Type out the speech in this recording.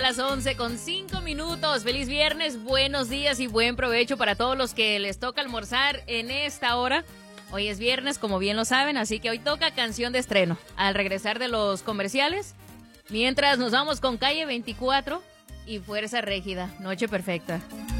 Las 11:05. Feliz viernes, buenos días y buen provecho para todos los que les toca almorzar en esta hora. Hoy es viernes, como bien lo saben, así que hoy toca canción de estreno. Al regresar de los comerciales, mientras nos vamos con Calle 24 y Fuerza Régida, Noche Perfecta.